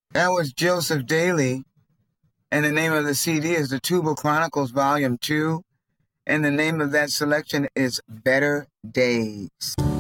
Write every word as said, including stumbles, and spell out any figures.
That was Joseph Daly, and the name of the C D is the Tubal Chronicles Volume two, and the name of that selection is Better Days.